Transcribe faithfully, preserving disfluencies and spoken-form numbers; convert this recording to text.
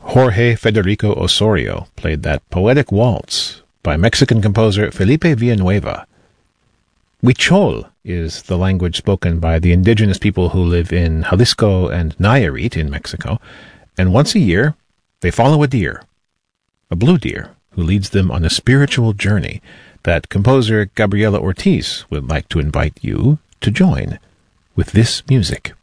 Jorge Federico Osorio played that poetic waltz by Mexican composer Felipe Villanueva. Huichol is the language spoken by the indigenous people who live in Jalisco and Nayarit in Mexico, and once a year they follow a deer, a blue deer, who leads them on a spiritual journey that composer Gabriela Ortiz would like to invite you to join with this music.